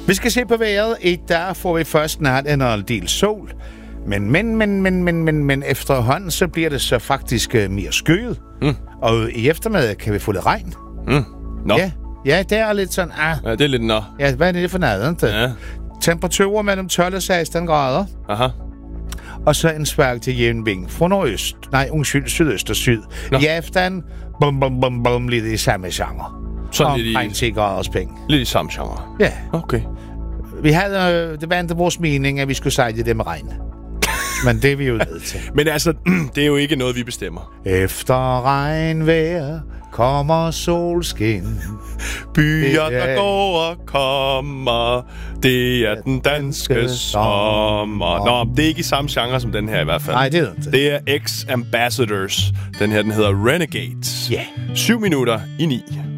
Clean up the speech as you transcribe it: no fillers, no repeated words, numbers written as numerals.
Vi skal se på vejret. I dag får vi først nat en del sol. Men efterhånden så bliver det så faktisk mere skyet. Og i eftermiddag kan vi få lidt regn. Nå. Ja, det er lidt sådan... Ja, det er lidt nå. Ja, hvad er det for noget, ikke? Ja. Temperaturer mellem 12 og 16 grader. Aha. Og så en svag til jævn vind fra nordøst. Sydøst og syd. Nå. I aften, lidt i samme genre. Sådan og lidt i... regn 10 graders penge. Lidt i samme genre. Ja. Okay. Vi havde, det var ikke vores mening, at vi skulle sejle det med regn. Men det er vi jo nødt til. Men altså, det er jo ikke noget, vi bestemmer. Efter regnvejr kommer solskin. Byer, der går og kommer, det er den danske sommer. Nå, det er ikke i samme genre som den her i hvert fald. Nej, det er det. Det er X-Ambassadors. Den her, den hedder Renegades. Ja. 7 minutter i 9.